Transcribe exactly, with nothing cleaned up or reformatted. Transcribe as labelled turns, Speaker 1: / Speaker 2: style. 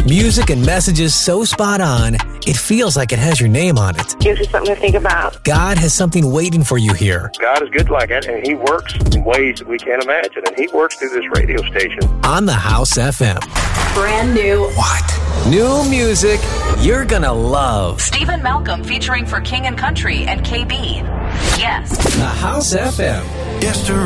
Speaker 1: Music and messages so spot on, it feels like it has your name on it.
Speaker 2: Gives you something to think about.
Speaker 1: God has something waiting for you here.
Speaker 3: God is good like that, and He works in ways that we can't imagine. And He works through this radio station.
Speaker 1: On the House F M.
Speaker 4: Brand new.
Speaker 1: What? New music you're gonna love.
Speaker 4: Stephen Malcolm featuring For King and Country and K B. Yes.
Speaker 1: The House F M.
Speaker 5: Yesterday.